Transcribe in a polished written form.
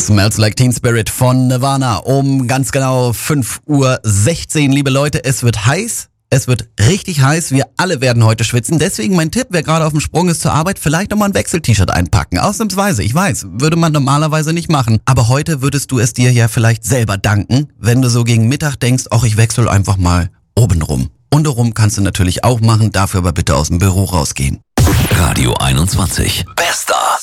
Smells Like Teen Spirit von Nirvana um ganz genau 5:16 Uhr. Liebe Leute, es wird heiß. Es wird richtig heiß. Wir alle werden heute schwitzen. Deswegen mein Tipp, wer gerade auf dem Sprung ist zur Arbeit, vielleicht nochmal ein Wechsel-T-Shirt einpacken. Ausnahmsweise, ich weiß, würde man normalerweise nicht machen. Aber heute würdest du es dir ja vielleicht selber danken, wenn du so gegen Mittag denkst, ach, ich wechsle einfach mal oben rum. Untenrum kannst du natürlich auch machen, dafür aber bitte aus dem Büro rausgehen. Radio 21. Bester.